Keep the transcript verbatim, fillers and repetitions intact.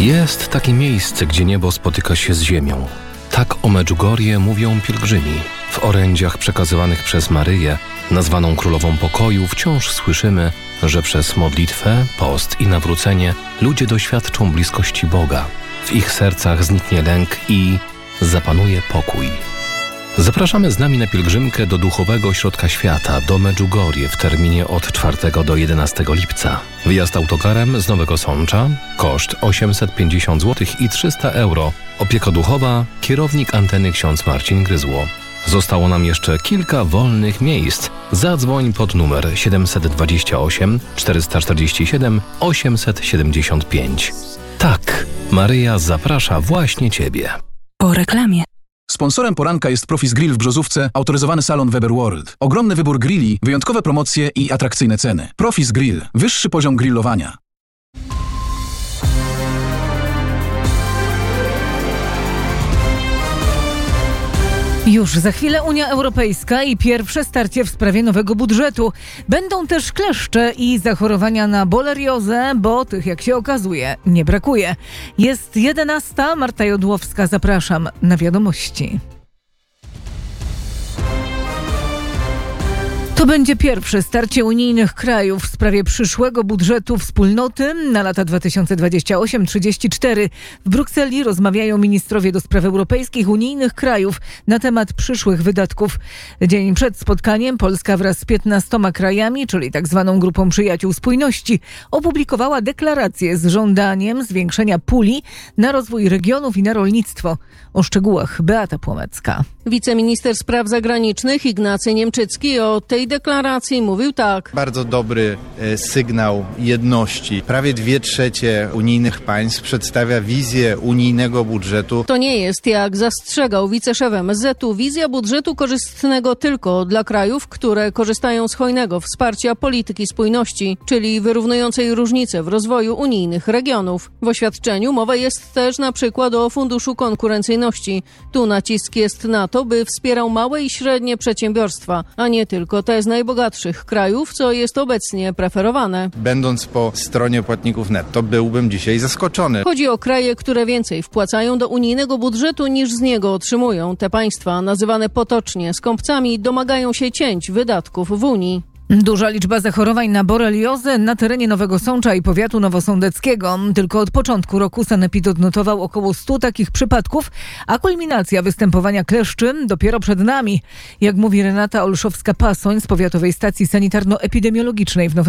Jest takie miejsce, gdzie niebo spotyka się z ziemią. Tak o Medjugorje mówią pielgrzymi. W orędziach przekazywanych przez Maryję, nazwaną Królową Pokoju, wciąż słyszymy, że przez modlitwę, post i nawrócenie ludzie doświadczą bliskości Boga. W ich sercach zniknie lęk i zapanuje pokój. Zapraszamy z nami na pielgrzymkę do Duchowego Ośrodka Świata, do Medjugorje w terminie od czwartego do jedenastego lipca. Wyjazd autokarem z Nowego Sącza, koszt osiemset pięćdziesiąt złotych i trzysta euro. Opieka duchowa, kierownik anteny ksiądz Marcin Gryzło. Zostało nam jeszcze kilka wolnych miejsc. Zadzwoń pod numer siedem dwa osiem czterysta czterdzieści siedem osiemset siedemdziesiąt pięć. Tak, Maryja zaprasza właśnie Ciebie. Po reklamie. Sponsorem poranka jest Profis Grill w Brzozówce, autoryzowany salon Weber World. Ogromny wybór grilli, wyjątkowe promocje i atrakcyjne ceny. Profis Grill. Wyższy poziom grillowania. Już za chwilę Unia Europejska i pierwsze starcie w sprawie nowego budżetu. Będą też kleszcze i zachorowania na boleriozę, bo tych, jak się okazuje, nie brakuje. Jest jedenasta, Marta Jodłowska, zapraszam na wiadomości. To będzie pierwsze starcie unijnych krajów w sprawie przyszłego budżetu wspólnoty na lata dwa tysiące dwudziesty ósmy do trzydziestego czwartego. W Brukseli rozmawiają ministrowie do spraw europejskich unijnych krajów na temat przyszłych wydatków. Dzień przed spotkaniem Polska wraz z piętnastoma krajami, czyli tak zwaną grupą przyjaciół spójności, opublikowała deklarację z żądaniem zwiększenia puli na rozwój regionów i na rolnictwo. O szczegółach Beata Płomecka. Wiceminister spraw zagranicznych Ignacy Niemczycki o tej deklaracji mówił tak. Bardzo dobry e, sygnał jedności. Prawie dwie trzecie unijnych państw przedstawia wizję unijnego budżetu. To nie jest, jak zastrzegał wiceszef M S Z u, wizja budżetu korzystnego tylko dla krajów, które korzystają z hojnego wsparcia polityki spójności, czyli wyrównującej różnice w rozwoju unijnych regionów. W oświadczeniu mowa jest też na przykład o Funduszu Konkurencyjności. Tu nacisk jest na to, by wspierał małe i średnie przedsiębiorstwa, a nie tylko te z najbogatszych krajów, co jest obecnie preferowane. Będąc po stronie płatników netto, byłbym dzisiaj zaskoczony. Chodzi o kraje, które więcej wpłacają do unijnego budżetu niż z niego otrzymują. Te państwa, nazywane potocznie skąpcami, domagają się cięć wydatków w Unii. Duża liczba zachorowań na boreliozę na terenie Nowego Sącza i powiatu nowosądeckiego. Tylko od początku roku sanepid odnotował około stu takich przypadków, a kulminacja występowania kleszczy dopiero przed nami. Jak mówi Renata Olszowska-Pasoń z Powiatowej Stacji Sanitarno-Epidemiologicznej w Nowym